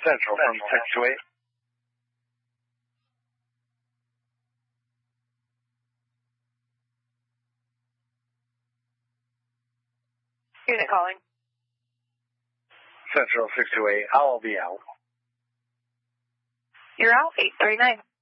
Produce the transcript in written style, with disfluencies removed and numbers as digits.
Central from 628. Unit calling. Central 628, I'll be out. You're out, 839.